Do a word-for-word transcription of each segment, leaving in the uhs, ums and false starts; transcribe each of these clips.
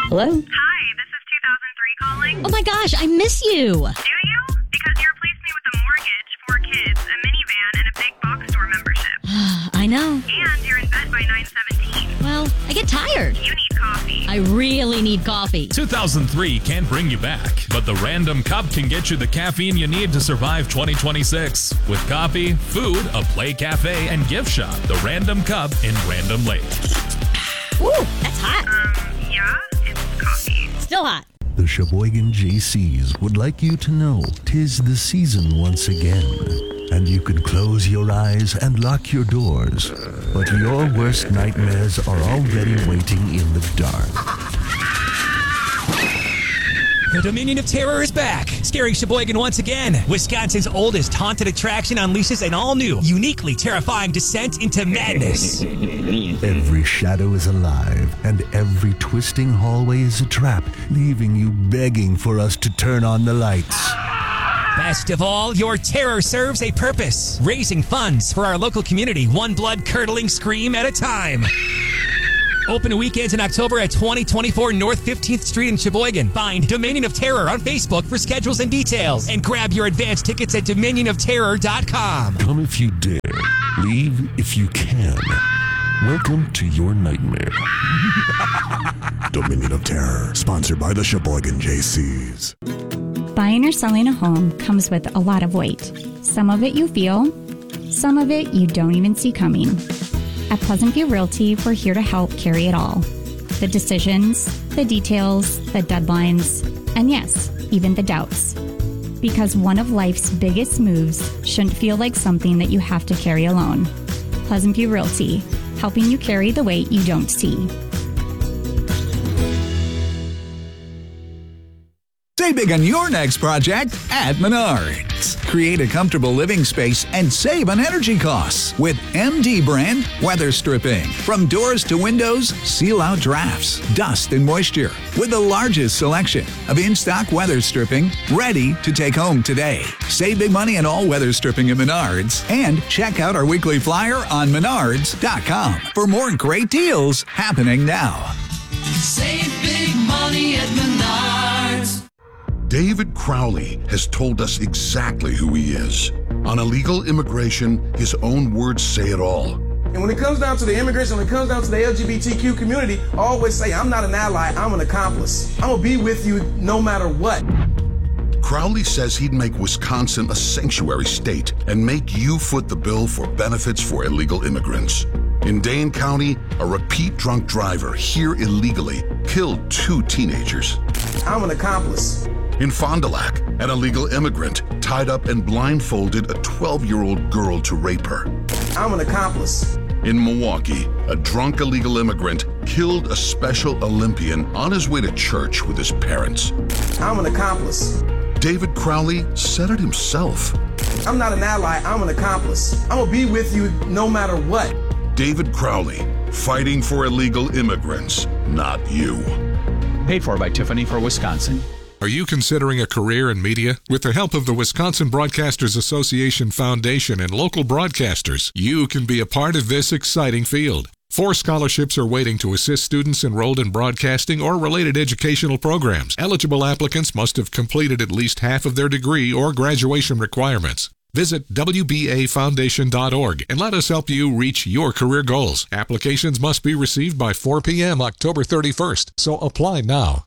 Hello? Hi, this is two thousand three calling. Oh my gosh, I miss you. Do you? Because you replaced me with a mortgage, four kids, a minivan, and a big box store membership. I know. And you're in bed by nine seventeen. Well, I get tired. You need coffee. I really need coffee. two thousand three can't bring you back, but the Random Cup can get you the caffeine you need to survive twenty twenty-six. With coffee, food, a play cafe, and gift shop, the Random Cup in Random Lake. Ooh, that's hot. Um, yeah, it's coffee. Still hot. The Sheboygan J Cs would like you to know 'tis the season once again, and you can close your eyes and lock your doors, but your worst nightmares are already waiting in the dark. The Dominion of Terror is back, scaring Sheboygan once again. Wisconsin's oldest haunted attraction unleashes an all-new, uniquely terrifying descent into madness. Every shadow is alive, and every twisting hallway is a trap, leaving you begging for us to turn on the lights. Best of all, your terror serves a purpose, raising funds for our local community, one blood-curdling scream at a time. Open weekends in October at twenty twenty-four North fifteenth Street in Sheboygan. Find Dominion of Terror on Facebook for schedules and details. And grab your advance tickets at dominion of terror dot com. Come if you dare. Leave if you can. Welcome to your nightmare. Dominion of Terror, sponsored by the Sheboygan J Cs. Buying or selling a home comes with a lot of weight. Some of it you feel, some of it you don't even see coming. At Pleasant View Realty, we're here to help carry it all. The decisions, the details, the deadlines, and yes, even the doubts. Because one of life's biggest moves shouldn't feel like something that you have to carry alone. Pleasant View Realty, helping you carry the weight you don't see. Save big on your next project at Menards. Create a comfortable living space and save on energy costs with M D brand weather stripping. From doors to windows, seal out drafts, dust, and moisture with the largest selection of in-stock weather stripping ready to take home today. Save big money on all weather stripping at Menards and check out our weekly flyer on menards dot com for more great deals happening now. Save big money at Menards. David Crowley has told us exactly who he is. On illegal immigration, his own words say it all. And when it comes down to the immigration, when it comes down to the L G B T Q community, I always say, I'm not an ally, I'm an accomplice. I'm gonna be with you no matter what. Crowley says he'd make Wisconsin a sanctuary state and make you foot the bill for benefits for illegal immigrants. In Dane County, a repeat drunk driver here illegally killed two teenagers. I'm an accomplice. In Fond du Lac, an illegal immigrant tied up and blindfolded a twelve-year-old girl to rape her. I'm an accomplice. In Milwaukee, a drunk illegal immigrant killed a Special Olympian on his way to church with his parents. I'm an accomplice. David Crowley said it himself. I'm not an ally, I'm an accomplice. I'm gonna be with you no matter what. David Crowley, fighting for illegal immigrants, not you. Paid for by Tiffany for Wisconsin. Are you considering a career in media? With the help of the Wisconsin Broadcasters Association Foundation and local broadcasters, you can be a part of this exciting field. Four scholarships are waiting to assist students enrolled in broadcasting or related educational programs. Eligible applicants must have completed at least half of their degree or graduation requirements. Visit W B A foundation dot org and let us help you reach your career goals. Applications must be received by four p.m. October thirty-first, so apply now.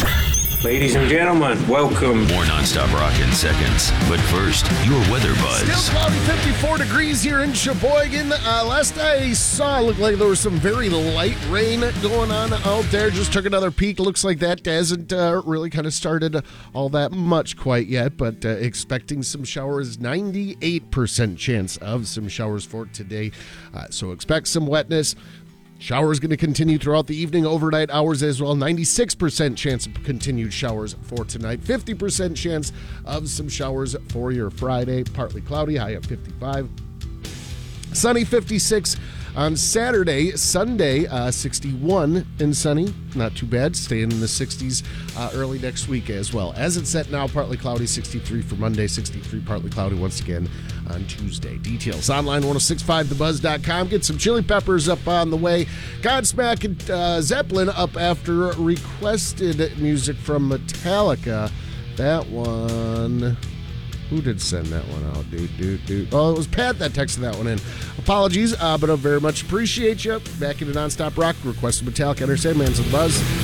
Ladies and gentlemen, welcome. More nonstop rock in seconds. But first, your weather buzz. Still cloudy, fifty-four degrees here in Sheboygan. Uh, last I saw, it looked like there was some very light rain going on out there. Just took another peek. Looks like that hasn't uh, really kind of started all that much quite yet, but uh, expecting some showers. ninety-eight percent chance of some showers for today. Uh, so expect some wetness. Showers going to continue throughout the evening, overnight hours as well. ninety-six percent chance of continued showers for tonight. fifty percent chance of some showers for your Friday. Partly cloudy, high at fifty-five. Sunny, fifty-six. On Saturday, Sunday, uh, sixty-one and sunny. Not too bad. Staying in the sixties uh, early next week as well. As it's set now, partly cloudy, sixty-three for Monday, sixty-three, partly cloudy once again on Tuesday. Details online, ten sixty-five the buzz dot com. Get some Chili Peppers up on the way. Godsmack and uh, Zeppelin up after requested music from Metallica. That one... Who did send that one out? Dude, dude, dude. Oh, it was Pat that texted that one in. Apologies, uh, but I very much appreciate you. Back into Nonstop Rock. Requested Metallica. Enter Sandman's of the Buzz.